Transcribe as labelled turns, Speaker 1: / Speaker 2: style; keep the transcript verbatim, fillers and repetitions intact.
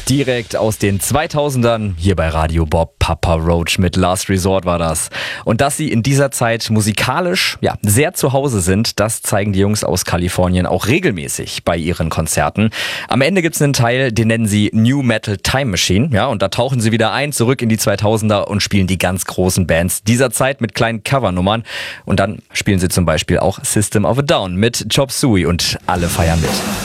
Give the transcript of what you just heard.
Speaker 1: Direkt aus den zweitausendern, hier bei Radio Bob, Papa Roach mit Last Resort war das. Und dass sie in dieser Zeit musikalisch ja, sehr zu Hause sind, das zeigen die Jungs aus Kalifornien auch regelmäßig bei ihren Konzerten. Am Ende gibt's einen Teil, den nennen sie New Metal Time Machine. Ja, und da tauchen sie wieder ein, zurück in die zweitausender und spielen die ganz großen Bands dieser Zeit mit kleinen Covernummern. Und dann spielen sie zum Beispiel auch System of a Down mit Chop Suey und alle feiern mit.